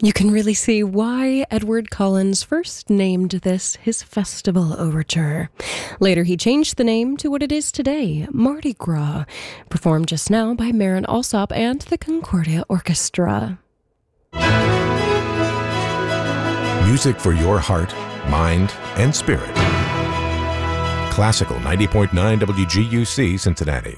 You can really see why Edward Collins first named this his festival overture. Later, he changed the name to what it is today, Mardi Gras, performed just now by Marin Alsop and the Concordia Orchestra. Music for your heart, mind, and spirit. Classical 90.9 WGUC Cincinnati.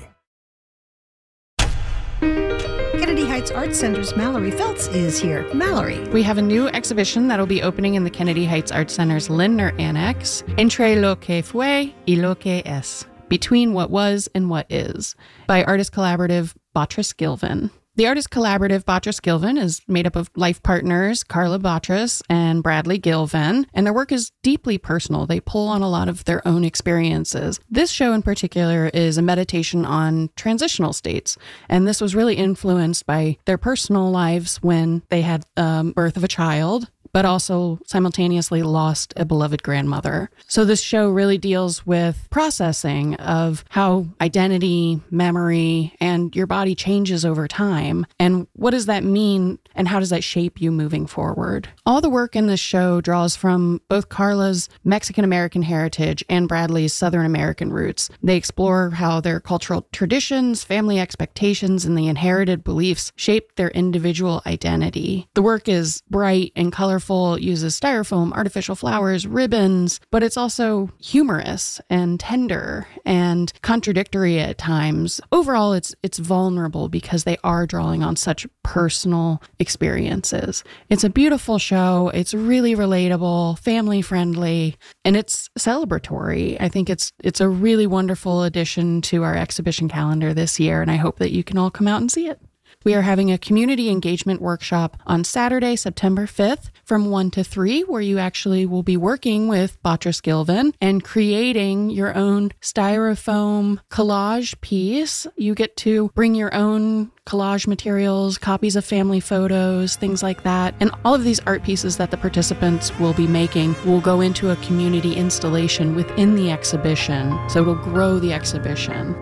Kennedy Heights Arts Center's Mallory Feltz is here. Mallory. We have a new exhibition that'll be opening in the Kennedy Heights Arts Center's Lindner Annex, Entre lo que fue y lo que es, Between What Was and What Is, by artist collaborative Botris Gilvin. The artist collaborative Botris Gilvin is made up of life partners Carla Botris and Bradley Gilvin, and their work is deeply personal. They pull on a lot of their own experiences. This show in particular is a meditation on transitional states, and this was really influenced by their personal lives when they had birth of a child, but also simultaneously lost a beloved grandmother. So this show really deals with processing of how identity, memory, and your body changes over time. And what does that mean, and how does that shape you moving forward? All the work in this show draws from both Carla's Mexican-American heritage and Bradley's Southern American roots. They explore how their cultural traditions, family expectations, and the inherited beliefs shape their individual identity. The work is bright and colorful, uses styrofoam, artificial flowers, ribbons, but it's also humorous and tender and contradictory at times. Overall, it's vulnerable because they are drawing on such personal experiences. It's a beautiful show. It's really relatable, family friendly, and it's celebratory. I think it's a really wonderful addition to our exhibition calendar this year, and I hope that you can all come out and see it. We are having a community engagement workshop on Saturday, September 5th from 1 to 3, where you actually will be working with Botris Gilvin and creating your own styrofoam collage piece. You get to bring your own collage materials, copies of family photos, things like that. And all of these art pieces that the participants will be making will go into a community installation within the exhibition. So it'll grow the exhibition.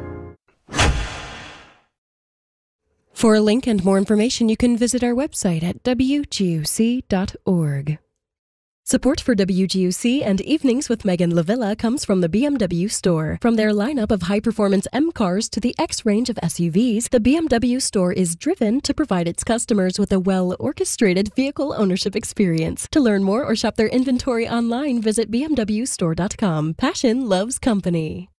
For a link and more information, you can visit our website at wguc.org. Support for WGUC and Evenings with Megan LaVilla comes from the BMW store. From their lineup of high-performance M cars to the X range of SUVs, the BMW store is driven to provide its customers with a well-orchestrated vehicle ownership experience. To learn more or shop their inventory online, visit bmwstore.com. Passion loves company.